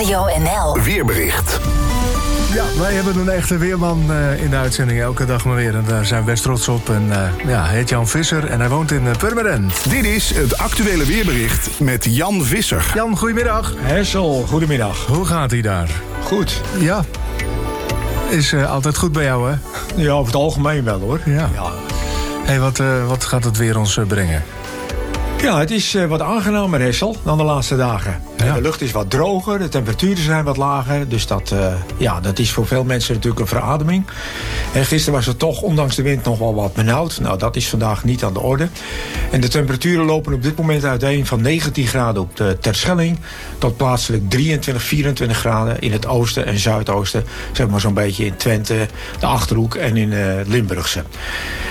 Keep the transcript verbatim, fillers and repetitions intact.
Radio N L. Weerbericht. Ja, wij hebben een echte weerman uh, in de uitzending elke dag maar weer. En daar zijn we best trots op. En uh, ja, hij heet Jan Visser en hij woont in uh, Purmerend. Dit is het actuele weerbericht met Jan Visser. Jan, goedemiddag. Hessel, goedemiddag. Hoe gaat hij daar? Goed. Ja. Is uh, altijd goed bij jou, hè? Ja, over het algemeen wel, hoor. Ja. Ja, hey, wat, uh, wat gaat het weer ons uh, brengen? ja het is uh, wat aangenamer, Hessel, dan de laatste dagen. Ja. De lucht is wat droger, de temperaturen zijn wat lager. Dus dat, uh, ja, dat is voor veel mensen natuurlijk een verademing. En gisteren was het toch, ondanks de wind, nog wel wat benauwd. Nou, dat is vandaag niet aan de orde. En de temperaturen lopen op dit moment uiteen van negentien graden op de Terschelling... tot plaatselijk drieëntwintig, vierentwintig graden in het oosten en zuidoosten. Zeg maar zo'n beetje in Twente, de Achterhoek en in uh, Limburgse.